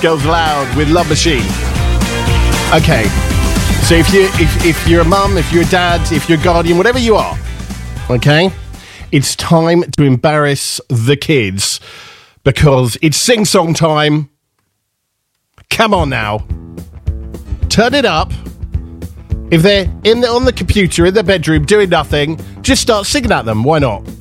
Girls Aloud with Love Machine. Okay, so if you're a mum, if you're a dad, if you're a guardian, whatever you are, okay, it's time to embarrass the kids because it's sing-song time. Come on now. Turn it up. If they're on the computer in their bedroom doing nothing, just start singing at them. Why not?